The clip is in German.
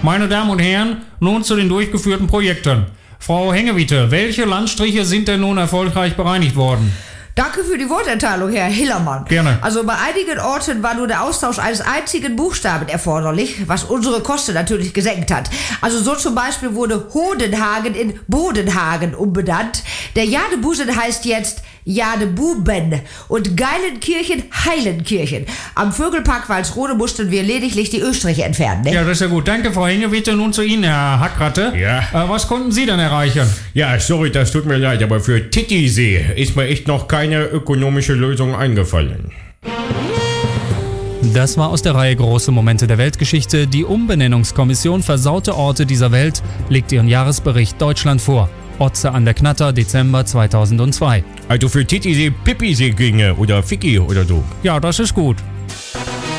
Meine Damen und Herren, nun zu den durchgeführten Projekten. Frau Hengewiete, welche Landstriche sind denn nun erfolgreich bereinigt worden? Danke für die Worterteilung, Herr Hillermann. Gerne. Also bei einigen Orten war nur der Austausch eines einzigen Buchstaben erforderlich, was unsere Kosten natürlich gesenkt hat. Also so zum Beispiel wurde Hodenhagen in Bodenhagen umbenannt. Der Jadebusen heißt jetzt Jadebuben und Geilenkirchen Heilenkirchen. Am Vögelpark Walsrode mussten wir lediglich die Östriche entfernen. Ne? Ja, das ist ja gut. Danke, Frau Hengewiete. Nun zu Ihnen, Herr Hackratte. Ja. Was konnten Sie denn erreichen? Ja, sorry, das tut mir leid, aber für Titisee ist mir echt noch keine ökonomische Lösung eingefallen. Das war aus der Reihe Große Momente der Weltgeschichte. Die Umbenennungskommission Versaute Orte dieser Welt legt ihren Jahresbericht Deutschland vor. Otze an der Knatter, Dezember 2002. Also für Titisee, Pippisee ginge oder Ficky oder so. Ja, das ist gut.